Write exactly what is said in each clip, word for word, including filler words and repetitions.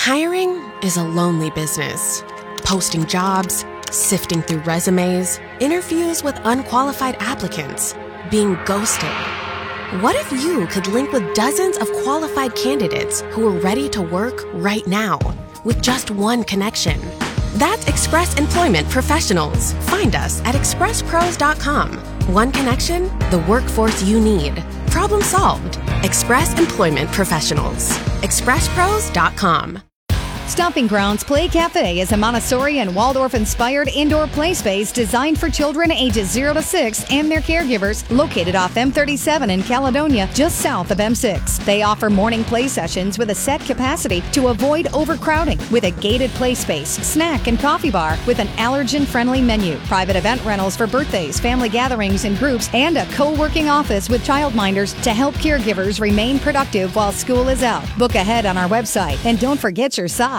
Hiring is a lonely business. Posting jobs, sifting through resumes, interviews with unqualified applicants, being ghosted. What if you could link with dozens of qualified candidates who are ready to work right now with just one connection? That's Express Employment Professionals. Find us at express pros dot com. One connection, the workforce you need. Problem solved. Express Employment Professionals. express pros dot com. Stomping Grounds Play Cafe is a Montessori and Waldorf-inspired indoor play space designed for children ages zero to six and their caregivers, located off M thirty-seven in Caledonia, just south of M six. They offer morning play sessions with a set capacity to avoid overcrowding, with a gated play space, snack and coffee bar with an allergen-friendly menu, private event rentals for birthdays, family gatherings and groups, and a co-working office with childminders to help caregivers remain productive while school is out. Book ahead on our website, and don't forget your socks.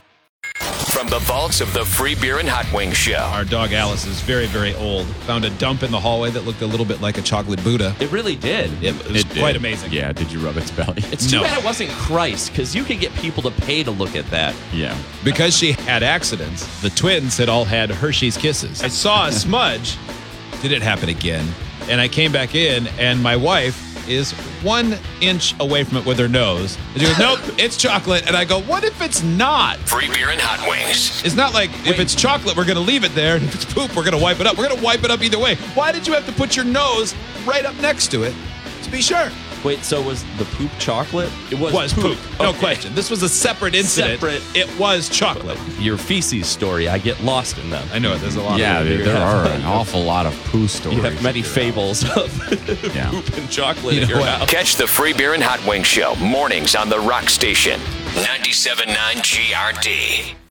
From the vaults of the Free Beer and Hot Wings Show. Our dog Alice is very, very old. Found a dump in the hallway that looked a little bit like a chocolate Buddha. It really did. It was It quite did. amazing. Yeah, did you rub its belly? It's too No. bad it wasn't Christ, because you could get people to pay to look at that. Yeah. Because she had accidents, the twins had all had Hershey's Kisses. I saw a smudge. Did it happen again? And I came back in, and my wife is one inch away from it with her nose. And she goes, nope, it's chocolate. And I go, what if it's not? Free Beer and Hot Wings. It's not like if it's chocolate, we're going to leave it there. And if it's poop, we're going to wipe it up. We're going to wipe it up either way. Why did you have to put your nose right up next to it to be sure? Wait, so was the poop chocolate? It It was poop. No Okay. question. This was a separate incident. Separate. It was chocolate. Your feces story, I get lost in them. I know it. There's a lot Yeah, of there, it. there are an awful lot of poo stories. You have many fables of Yeah. poop and chocolate You in know your what? house. Catch the Free Beer and Hot Wings Show mornings on the Rock Station. ninety-seven point nine G R D.